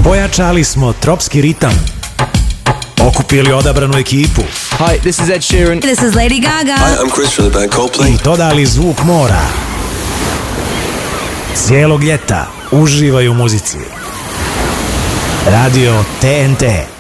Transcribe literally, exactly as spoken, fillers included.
Pojačali smo tropski ritam. Okupili odabranu ekipu. Hi, this is Ed Sheeran. This is Lady Gaga. Hi, I'm Chris from the band Coldplay. I dodali zvuk mora. Cijelog ljeta uživaj u muzici. Radio T N T.